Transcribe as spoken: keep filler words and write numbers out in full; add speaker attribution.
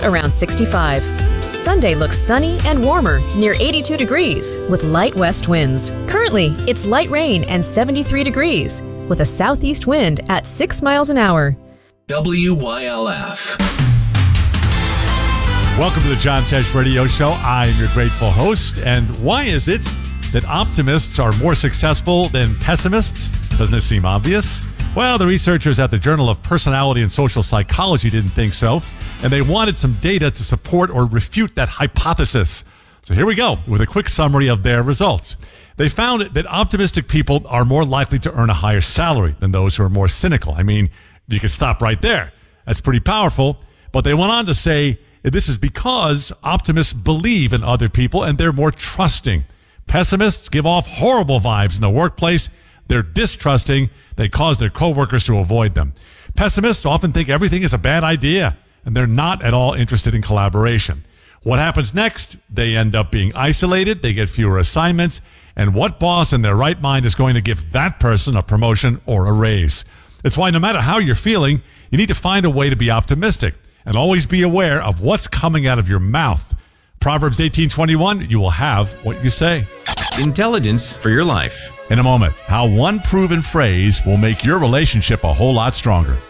Speaker 1: around sixty-five. Sunday looks sunny and warmer, near eighty-two degrees, with light west winds. Currently, it's light rain and seventy-three degrees, with a southeast wind at six miles an hour.
Speaker 2: W Y L F.
Speaker 3: Welcome to the John Tesh Radio Show. I am your grateful host. And why is it that optimists are more successful than pessimists? Doesn't it seem obvious? Well, the researchers at the Journal of Personality and Social Psychology didn't think so, and they wanted some data to support or refute that hypothesis. So here we go with a quick summary of their results. They found that optimistic people are more likely to earn a higher salary than those who are more cynical. I mean, you could stop right there. That's pretty powerful. But they went on to say that this is because optimists believe in other people and they're more trusting. Pessimists give off horrible vibes in the workplace. They're distrusting. They cause their coworkers to avoid them. Pessimists often think everything is a bad idea, and they're not at all interested in collaboration. What happens next? They end up being isolated. They get fewer assignments. And what boss in their right mind is going to give that person a promotion or a raise? It's why no matter how you're feeling, you need to find a way to be optimistic and always be aware of what's coming out of your mouth. Proverbs eighteen twenty-one, you will have what you say.
Speaker 4: Intelligence for your life.
Speaker 3: In a moment, how one proven phrase will make your relationship a whole lot stronger.